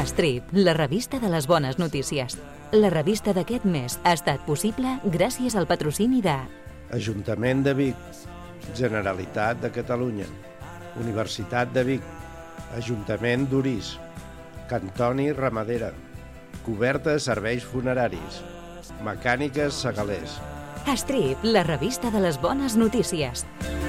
Strip, la revista de les bones notícies. La revista d'aquest mes ha estat possible gràcies al patrocini de Ajuntament de Vic, Generalitat de Catalunya, Universitat de Vic, Ajuntament d'Orís, Cantoni Ramadera, Cobertes Serveis Funeraris, Mecàniques Segalers. Strip, la revista de les bones notícies.